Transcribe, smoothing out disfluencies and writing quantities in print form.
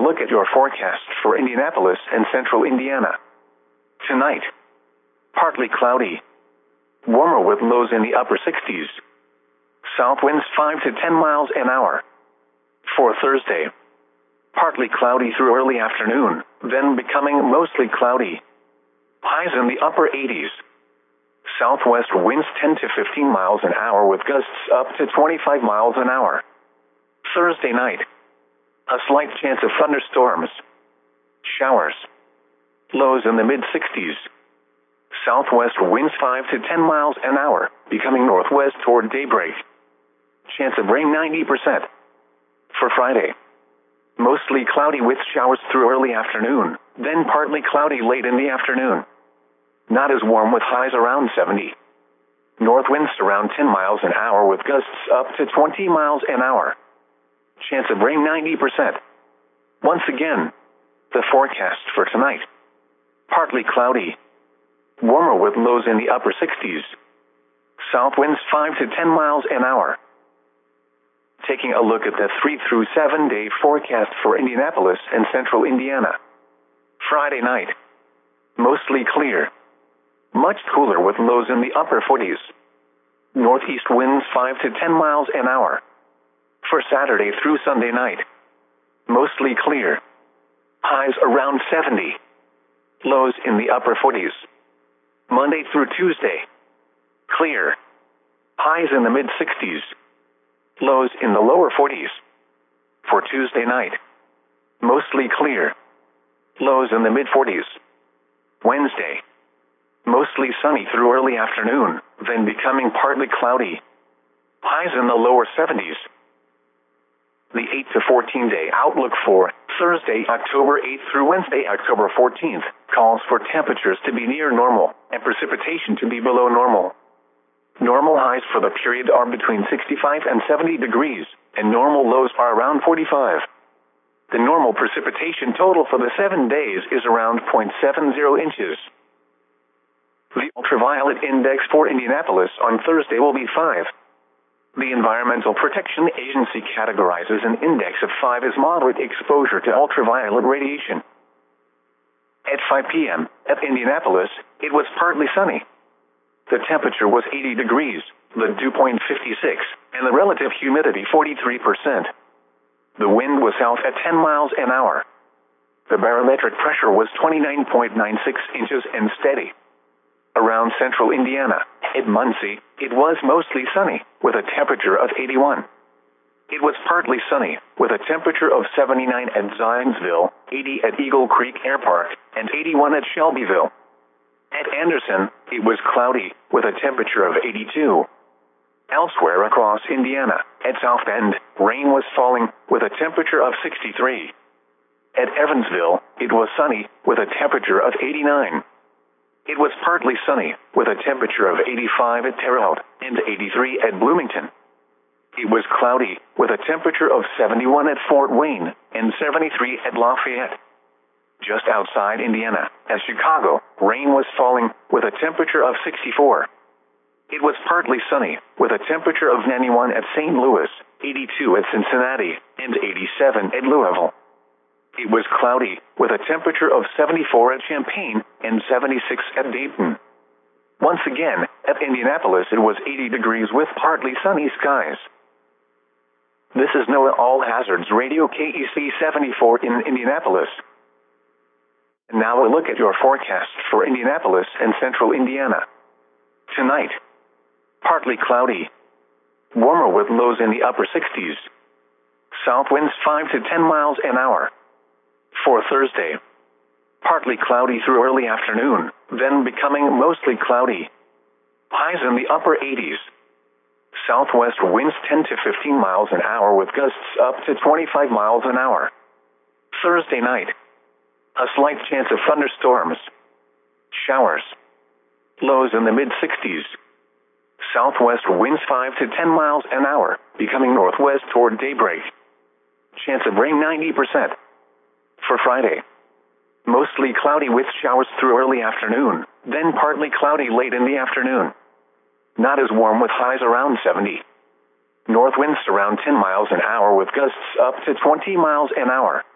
look at your forecast for Indianapolis and central Indiana. Tonight, partly cloudy. Warmer with lows in the upper 60s. South winds 5 to 10 miles an hour. For Thursday, partly cloudy through early afternoon, then becoming mostly cloudy. Highs in the upper 80s. Southwest winds 10 to 15 miles an hour with gusts up to 25 miles an hour. Thursday night, a slight chance of thunderstorms. Showers. Lows in the mid-60s. Southwest winds 5 to 10 miles an hour, becoming northwest toward daybreak. Chance of rain 90%. For Friday, mostly cloudy with showers through early afternoon, then partly cloudy late in the afternoon. Not as warm with highs around 70. North winds around 10 miles an hour with gusts up to 20 miles an hour. Chance of rain 90%. Once again, the forecast for tonight. Partly cloudy. Warmer with lows in the upper 60s. South winds 5 to 10 miles an hour. Taking a look at the 3 through 7 day forecast for Indianapolis and central Indiana. Friday night, mostly clear. Much cooler with lows in the upper 40s. Northeast winds 5 to 10 miles an hour. For Saturday through Sunday night, mostly clear. Highs around 70. Lows in the upper 40s. Monday through Tuesday, clear. Highs in the mid-60s. Lows in the lower 40s. For Tuesday night, mostly clear. Lows in the mid-40s. Wednesday, mostly sunny through early afternoon, then becoming partly cloudy. Highs in the lower 70s. The 8 to 14 day outlook for Thursday, October 8th through Wednesday, October 14th, calls for temperatures to be near normal and precipitation to be below normal. Normal highs for the period are between 65 and 70 degrees, and normal lows are around 45. The normal precipitation total for the 7 days is around 0.70 inches. The ultraviolet index for Indianapolis on Thursday will be 5. The Environmental Protection Agency categorizes an index of 5 as moderate exposure to ultraviolet radiation. At 5 p.m. at Indianapolis, it was partly sunny. The temperature was 80 degrees, the dew point 56, and the relative humidity 43%. The wind was south at 10 miles an hour. The barometric pressure was 29.96 inches and steady. Around central Indiana, at Muncie, it was mostly sunny, with a temperature of 81. It was partly sunny, with a temperature of 79 at Zionsville, 80 at Eagle Creek Air Park, and 81 at Shelbyville. At Anderson, it was cloudy, with a temperature of 82. Elsewhere across Indiana, at South Bend, rain was falling, with a temperature of 63. At Evansville, it was sunny, with a temperature of 89. It was partly sunny, with a temperature of 85 at Terre Haute and 83 at Bloomington. It was cloudy, with a temperature of 71 at Fort Wayne and 73 at Lafayette. Just outside Indiana, at Chicago, rain was falling, with a temperature of 64. It was partly sunny, with a temperature of 91 at St. Louis, 82 at Cincinnati, and 87 at Louisville. It was cloudy, with a temperature of 74 at Champaign and 76 at Dayton. Once again, at Indianapolis it was 80 degrees with partly sunny skies. This is NOAA All Hazards Radio KEC 74 in Indianapolis. And now a look at your forecast for Indianapolis and central Indiana. Tonight, partly cloudy. Warmer with lows in the upper 60s. South winds 5 to 10 miles an hour. For Thursday, partly cloudy through early afternoon, then becoming mostly cloudy. Highs in the upper 80s. Southwest winds 10 to 15 miles an hour with gusts up to 25 miles an hour. Thursday night, a slight chance of thunderstorms. Showers. Lows in the mid-60s. Southwest winds 5 to 10 miles an hour, becoming northwest toward daybreak. Chance of rain 90%. For Friday, mostly cloudy with showers through early afternoon, then partly cloudy late in the afternoon. Not as warm with highs around 70. North winds around 10 miles an hour with gusts up to 20 miles an hour.